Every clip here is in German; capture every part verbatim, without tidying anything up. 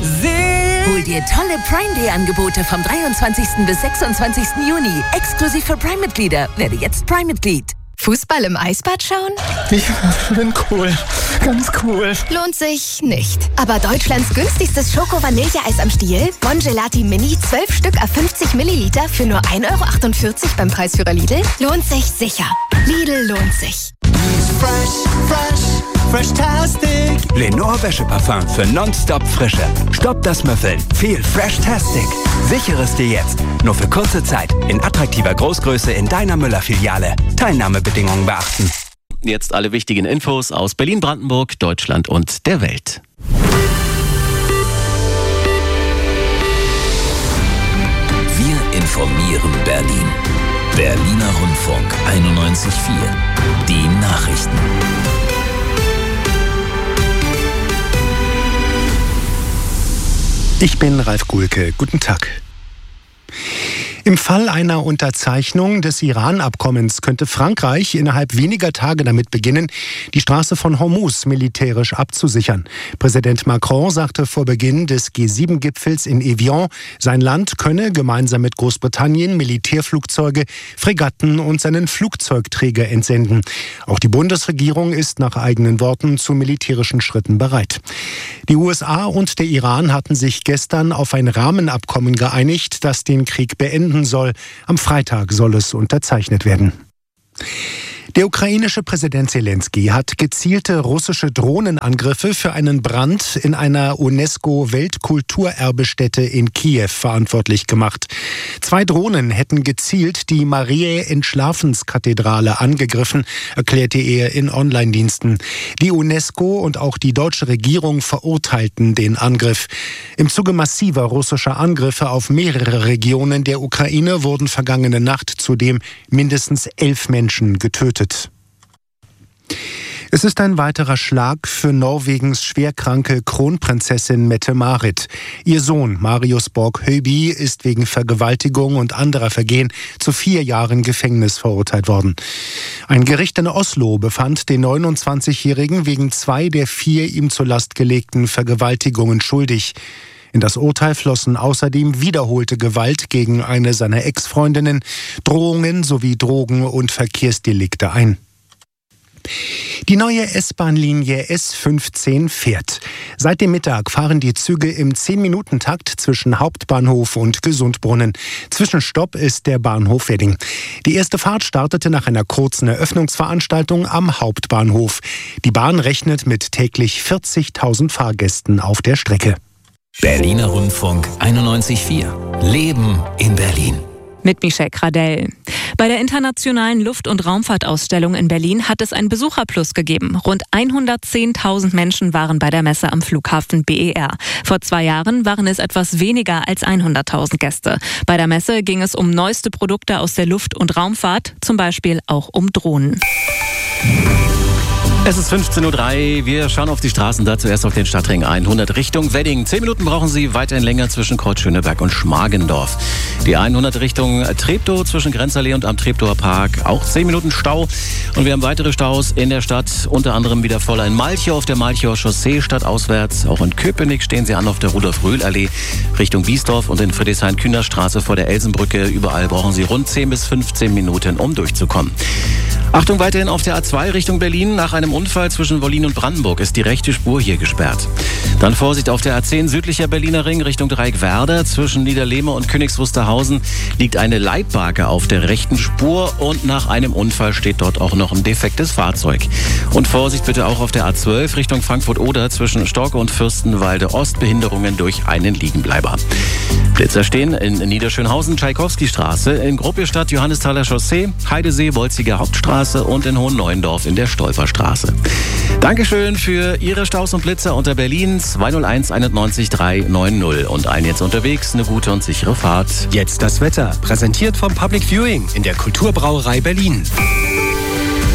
Hol dir tolle Prime Day Angebote vom dreiundzwanzigsten bis sechsundzwanzigsten Juni. Exklusiv für Prime-Mitglieder. Werde jetzt Prime-Mitglied. Fußball im Eisbad schauen? Ich bin cool. Ganz cool. Lohnt sich nicht. Aber Deutschlands günstigstes Schoko-Vanille-Eis am Stiel, Bongelati Mini, zwölf Stück à fünfzig Milliliter für nur ein Euro achtundvierzig beim Preisführer Lidl, lohnt sich sicher. Lidl lohnt sich. Fresh, fresh, fresh-tastic. Lenore Wäscheparfum für nonstop Frische. Stopp das Müffeln. Viel Fresh-tastic. Sichere es dir jetzt. Nur für kurze Zeit. In attraktiver Großgröße in deiner Müller-Filiale. Teilnahmebedingungen beachten. Jetzt alle wichtigen Infos aus Berlin, Brandenburg, Deutschland und der Welt. Wir informieren Berlin. Berliner Rundfunk einundneunzig Komma vier. Die Nachrichten. Ich bin Ralf Gulke. Guten Tag. Im Fall einer Unterzeichnung des Iran-Abkommens könnte Frankreich innerhalb weniger Tage damit beginnen, die Straße von Hormuz militärisch abzusichern. Präsident Macron sagte vor Beginn des G sieben Gipfels in Evian, sein Land könne gemeinsam mit Großbritannien Militärflugzeuge, Fregatten und seinen Flugzeugträger entsenden. Auch die Bundesregierung ist nach eigenen Worten zu militärischen Schritten bereit. Die U S A und der Iran hatten sich gestern auf ein Rahmenabkommen geeinigt, das den Krieg beenden soll. Am Freitag soll es unterzeichnet werden. Der ukrainische Präsident Selenskyj hat gezielte russische Drohnenangriffe für einen Brand in einer UNESCO-Weltkulturerbestätte in Kiew verantwortlich gemacht. Zwei Drohnen hätten gezielt die Mariä-Entschlafenskathedrale angegriffen, erklärte er in Online-Diensten. Die UNESCO und auch die deutsche Regierung verurteilten den Angriff. Im Zuge massiver russischer Angriffe auf mehrere Regionen der Ukraine wurden vergangene Nacht zudem mindestens elf Menschen getötet. Es ist ein weiterer Schlag für Norwegens schwerkranke Kronprinzessin Mette-Marit. Ihr Sohn Marius Borg-Høiby ist wegen Vergewaltigung und anderer Vergehen zu vier Jahren Gefängnis verurteilt worden. Ein Gericht in Oslo befand den neunundzwanzigjährigen wegen zwei der vier ihm zur Last gelegten Vergewaltigungen schuldig. In das Urteil flossen außerdem wiederholte Gewalt gegen eine seiner Ex-Freundinnen, Drohungen sowie Drogen- und Verkehrsdelikte ein. Die neue S-Bahn-Linie S fünfzehn fährt. Seit dem Mittag fahren die Züge im zehn-Minuten-Takt zwischen Hauptbahnhof und Gesundbrunnen. Zwischenstopp ist der Bahnhof Wedding. Die erste Fahrt startete nach einer kurzen Eröffnungsveranstaltung am Hauptbahnhof. Die Bahn rechnet mit täglich vierzigtausend Fahrgästen auf der Strecke. Berliner Rundfunk einundneunzig Komma vier. Leben in Berlin. Mit Michelle Gradell. Bei der internationalen Luft- und Raumfahrtausstellung in Berlin hat es einen Besucherplus gegeben. Rund hundertzehntausend Menschen waren bei der Messe am Flughafen B E R. Vor zwei Jahren waren es etwas weniger als hunderttausend Gäste. Bei der Messe ging es um neueste Produkte aus der Luft- und Raumfahrt, zum Beispiel auch um Drohnen. Es ist fünfzehn Uhr drei, wir schauen auf die Straßen, da zuerst auf den Stadtring hundert Richtung Wedding. Zehn Minuten brauchen Sie weiterhin länger zwischen Kreuz-Schöneberg und Schmargendorf. Die hundert Richtung Treptow zwischen Grenzallee und am Treptower Park, auch zehn Minuten Stau. Und wir haben weitere Staus in der Stadt, unter anderem wieder voller in Malchow auf der Malchower Chaussee stadtauswärts. Auch in Köpenick stehen Sie an auf der Rudolf-Röhl-Allee Richtung Biesdorf und in Friedrichshain-Kühnerstraße vor der Elsenbrücke. Überall brauchen Sie rund zehn bis fünfzehn Minuten, um durchzukommen. Achtung, weiterhin auf der A zwei Richtung Berlin. Nach einem Unfall zwischen Wollin und Brandenburg ist die rechte Spur hier gesperrt. Dann Vorsicht auf der A zehn südlicher Berliner Ring Richtung Dreieckwerder. Zwischen Niederlehme und Königs Wusterhausen liegt eine Leitbarke auf der rechten Spur und nach einem Unfall steht dort auch noch ein defektes Fahrzeug. Und Vorsicht bitte auch auf der A zwölf Richtung Frankfurt-Oder zwischen Storke und Fürstenwalde Ost, Behinderungen durch einen Liegenbleiber. Blitzer stehen in Niederschönhausen, Tschaikowski-Straße, in Gruppestadt, Johannesthaler Chaussee, Heidesee, Wolziger Hauptstraße und in Hohenneuendorf in der Stolperstraße. Dankeschön für Ihre Staus und Blitzer unter Berlin zwei null eins einundneunzig drei neun null und allen jetzt unterwegs eine gute und sichere Fahrt. Jetzt das Wetter, präsentiert vom Public Viewing in der Kulturbrauerei Berlin.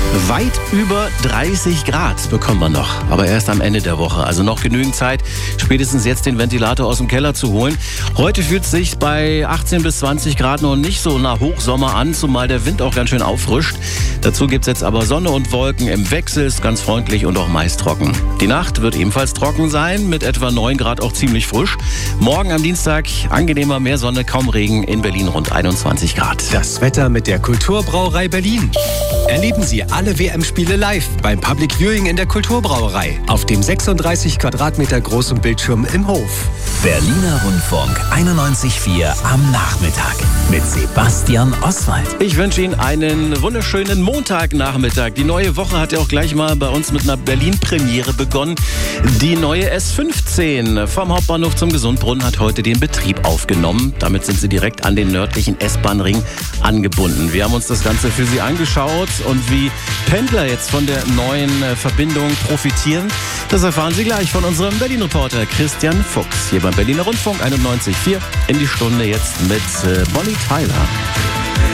Weit über dreißig Grad bekommt man noch, aber erst am Ende der Woche. Also noch genügend Zeit, spätestens jetzt den Ventilator aus dem Keller zu holen. Heute fühlt es sich bei achtzehn bis zwanzig Grad noch nicht so nach Hochsommer an, zumal der Wind auch ganz schön auffrischt. Dazu gibt es jetzt aber Sonne und Wolken im Wechsel, ist ganz freundlich und auch meist trocken. Die Nacht wird ebenfalls trocken sein, mit etwa neun Grad auch ziemlich frisch. Morgen am Dienstag angenehmer, mehr Sonne, kaum Regen, in Berlin rund einundzwanzig Grad. Das Wetter mit der Kulturbrauerei Berlin. Erleben Sie alle W M-Spiele live beim Public Viewing in der Kulturbrauerei auf dem sechsunddreißig Quadratmeter großen Bildschirm im Hof. Berliner Rundfunk einundneunzig Komma vier am Nachmittag mit Sebastian Oswald. Ich wünsche Ihnen einen wunderschönen Montagnachmittag. Die neue Woche hat ja auch gleich mal bei uns mit einer Berlin-Premiere begonnen. Die neue S fünfzehn vom Hauptbahnhof zum Gesundbrunnen hat heute den Betrieb aufgenommen. Damit sind sie direkt an den nördlichen S-Bahn-Ring angebunden. Wir haben uns das Ganze für Sie angeschaut und wie Pendler jetzt von der neuen Verbindung profitieren, das erfahren Sie gleich von unserem Berlin-Reporter Christian Fuchs. Hier beim Berliner Rundfunk einundneunzig Komma vier in die Stunde jetzt mit Bonnie Tyler.